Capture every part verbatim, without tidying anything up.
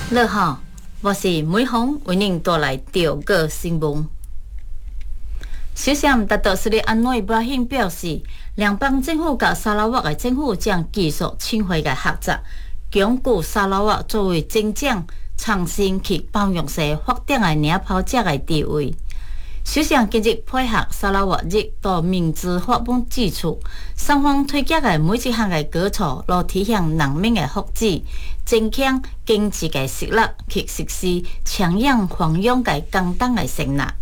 你好，我是美红，为您带来第个新闻。首相达德斯里安诺伊布拉欣表示，联邦政府甲沙拉越的政府将继续深化的合作，巩固沙拉越作为增长、创新及包容性发展的领跑者的地位。首相今日配合沙拉越日到明治法本指出，双方推举的每一项的举措，都体现人民的福祉，增强经济的实力，去实施长远繁荣的共同的承诺。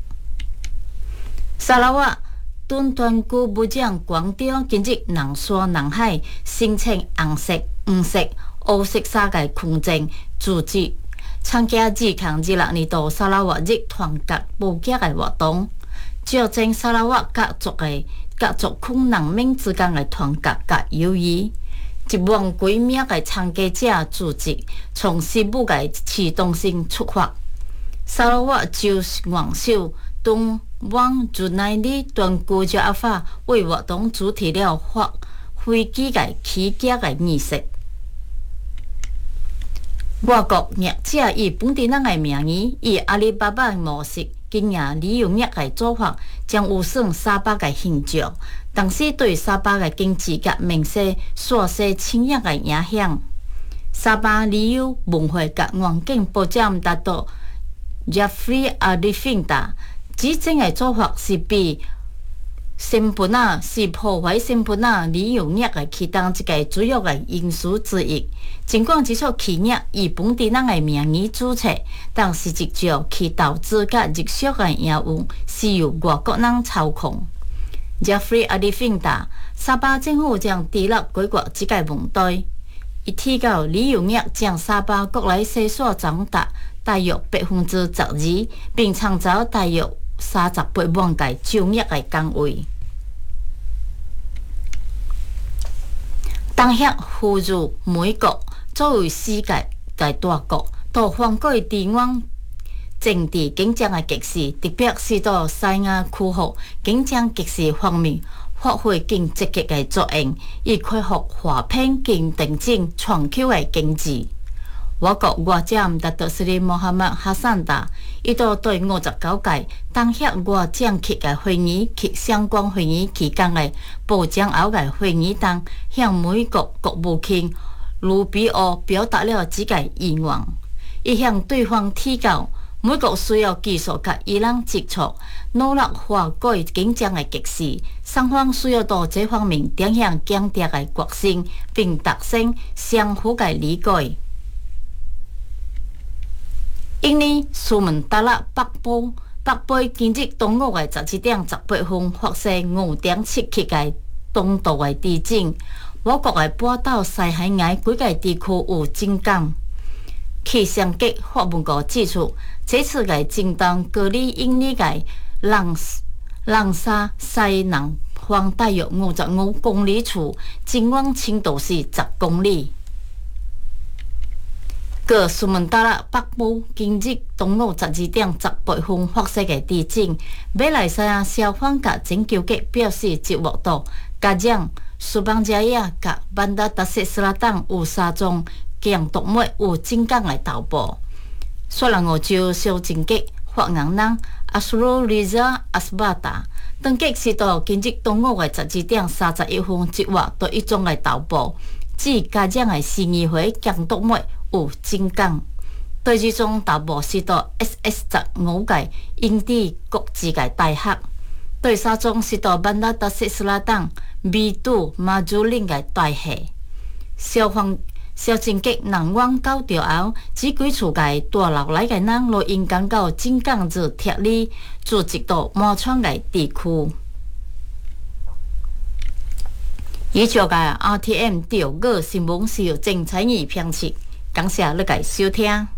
沙拉越敦团区部长广场今日人山人海，身穿红色、黄色、黑色纱的裙装组织。参加二零二六年度沙拉越日团结布局的活动，照证沙拉越各族的各族区人民之间的团结甲友谊。一万几名的参加者组织从西部的市中心出发，沙拉越州元首东旺朱奈里团区就阿法为活动主持了发飞机的起驾的仪式。外国业者以本地人的名义，以阿里巴巴的模式经营旅游业的做法，将有损沙巴的形象，同时对沙巴的经济甲民生产生深远的影响。沙巴旅游文化甲环境部长达到 Jeffrey Arifin 指正的做法是比新本啊是破坏新本啊旅游业的其中一个主要的因素之一。尽管这所企业以本地人的名义注册，但实际上其投资甲入息的业务是由外国人操控。Jeffrey Arifin 沙巴政府将致力解决这个问题。伊提到，旅游业将沙巴国内生产长达大约百分之十二，并创造大约三十八万个就业的岗位。当下呼吁美国作为世界的大国，到反过台湾政治竞争的局势，特别是到西亚区域竞争局势方面，发挥更积极的作用，以恢复和平并提振全球的经济。我国外长达德斯里穆罕默哈桑达，伊到对五十九届当下外长级的会议及相关会议期间的部长后的会议中，向美国国务卿卢比奥表达了这个意愿。伊向对方提到，美国需要继续甲伊朗接触，努力化解竞争的局势。双方需要到这方面展现坚定的决心，并达成相互的理解。印尼苏门答腊北部北部今日中午的十一点十八分发生五点七级的中度的地震。我国的半岛西海岸几个地区有震感。气象局发文告指出，这次的震动距离印尼的浪浪沙西南方大约五十五公里处，震央深度是十公里。个苏门答腊北部今日中午十二点十八分发生的地震，马来西亚消防甲拯救局表示，接获到加将苏邦加亚甲班达达西斯拉党有三宗强毒物有震感的投报。雪兰莪州消防局发言人阿苏鲁里扎阿斯巴达，当局是到今日中午的十二点三十一分接获到一宗的投报，指加将的十二回强毒物有震感。对这种投报是到 S S 十五届印地国际的大学，对三宗是到班达达西斯拉党 B 二马祖林的大学。消防消防局人员到调后，指几厝个大楼内的人都因感到震感至贴里，住一到满窗的地区。以上个 R T M 第二个新闻是由郑彩怡编辑，感谢你的收听。